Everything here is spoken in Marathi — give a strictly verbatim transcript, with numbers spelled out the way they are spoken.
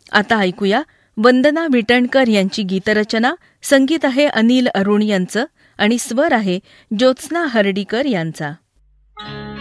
आता ऐकूया वंदना विटणकर यांची गीतरचना. संगीत आहे अनिल अरुण यांचं आणि स्वर आहे ज्योत्स्ना हर्डीकर यांचा.